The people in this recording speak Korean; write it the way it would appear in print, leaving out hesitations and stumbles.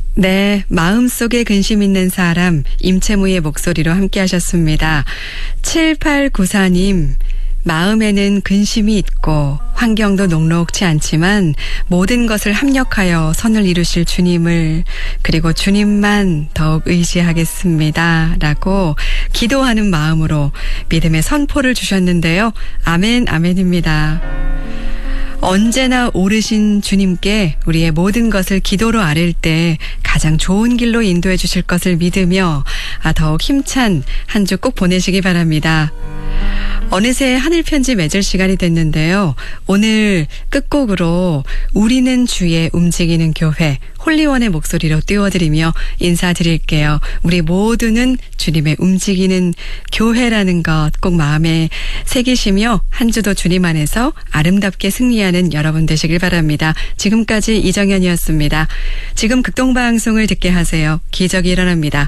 네, 마음속에 근심 있는 사람 임채무의 목소리로 함께 하셨습니다. 7894님, 마음에는 근심이 있고 환경도 녹록지 않지만 모든 것을 합력하여 선을 이루실 주님을, 그리고 주님만 더욱 의지하겠습니다 라고 기도하는 마음으로 믿음의 선포를 주셨는데요. 아멘, 아멘입니다. 언제나 오르신 주님께 우리의 모든 것을 기도로 아뢰일 때 가장 좋은 길로 인도해 주실 것을 믿으며 더욱 힘찬 한 주 꼭 보내시기 바랍니다. 어느새 하늘편지 맺을 시간이 됐는데요. 오늘 끝곡으로 우리는 주의 움직이는 교회 홀리원의 목소리로 띄워드리며 인사드릴게요. 우리 모두는 주님의 움직이는 교회라는 것 꼭 마음에 새기시며 한 주도 주님 안에서 아름답게 승리하는 여러분 되시길 바랍니다. 지금까지 이정현이었습니다. 지금 극동방송을 듣게 하세요. 기적이 일어납니다.